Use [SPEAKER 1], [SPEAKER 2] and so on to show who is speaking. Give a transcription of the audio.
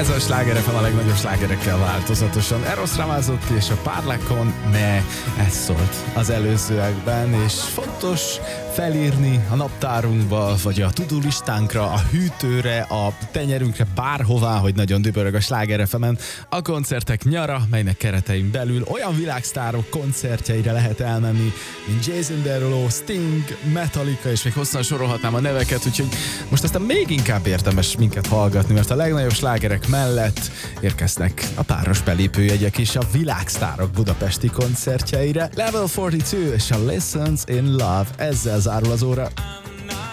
[SPEAKER 1] Ez a Sláger FM a legnagyobb slágerekkel változatosan. Eros Ramazzotti és a Parla con me, ez szólt az előzőekben, és fontos felírni a naptárunkba, vagy a to-do listánkra, a hűtőre, a tenyerünkre, bárhová, hogy nagyon dübörög a Sláger FM-en a koncertek nyara, melynek keretein belül olyan világsztárok koncertjeire lehet elmenni, mint Jason Derulo, Sting, Metallica, és még hosszan sorolhatnám a neveket, úgyhogy most aztán még inkább érdemes minket hallgatni, mert a legnagyobb slágerek mellett érkeznek a páros belépőjegyek is a világsztárok budapesti koncertjeire. Level 42 és a Lessons in Love, ezzel zárul az óra.